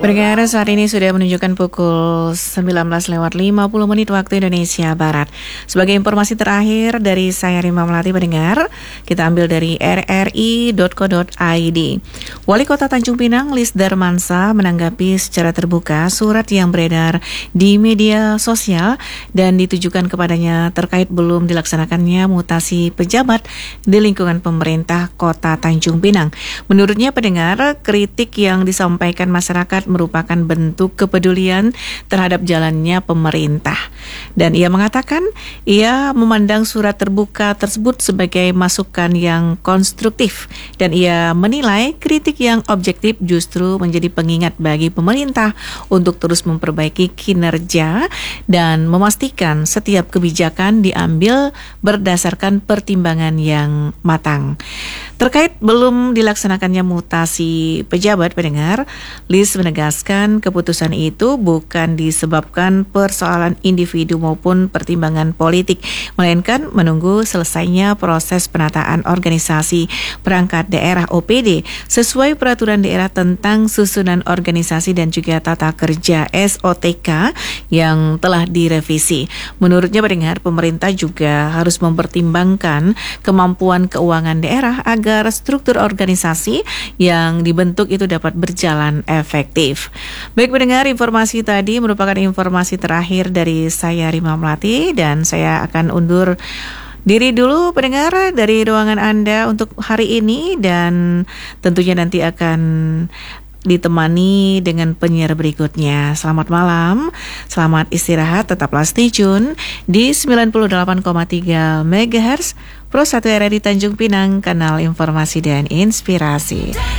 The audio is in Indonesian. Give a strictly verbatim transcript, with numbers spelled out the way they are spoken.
Pendengar, saat ini sudah menunjukkan pukul sembilan belas lewat lima puluh menit waktu Indonesia Barat. Sebagai informasi terakhir dari saya Rima Melati, pendengar, kita ambil dari r r i dot co dot i d. Wali Kota Tanjung Pinang, Lis Darmansa, menanggapi secara terbuka surat yang beredar di media sosial dan ditujukan kepadanya terkait belum dilaksanakannya mutasi pejabat di lingkungan pemerintah Kota Tanjung Pinang. Menurutnya, pendengar, kritik yang disampaikan masyarakat merupakan bentuk kepedulian terhadap jalannya pemerintah. Dan ia mengatakan ia memandang surat terbuka tersebut sebagai masukan yang konstruktif dan ia menilai kritik yang objektif justru menjadi pengingat bagi pemerintah untuk terus memperbaiki kinerja dan memastikan setiap kebijakan diambil berdasarkan pertimbangan yang matang. Terkait belum dilaksanakannya mutasi pejabat, pendengar, Lis menegaskan keputusan itu bukan disebabkan persoalan individu maupun pertimbangan politik, melainkan menunggu selesainya proses penataan organisasi perangkat daerah O P D sesuai peraturan daerah tentang susunan organisasi dan juga tata kerja S O T K yang telah direvisi. Menurutnya, pendengar, pemerintah juga harus mempertimbangkan kemampuan keuangan daerah agar struktur organisasi yang dibentuk itu dapat berjalan efektif. Baik, pendengar, informasi tadi merupakan informasi terakhir dari saya Rima Melati dan saya akan undur diri dulu, pendengar, dari ruangan Anda untuk hari ini dan tentunya nanti akan ditemani dengan penyiar berikutnya. Selamat malam, selamat istirahat, tetaplah stay tune di sembilan puluh delapan koma tiga megahertz Pro satu R R I Tanjung Pinang, kanal informasi dan inspirasi.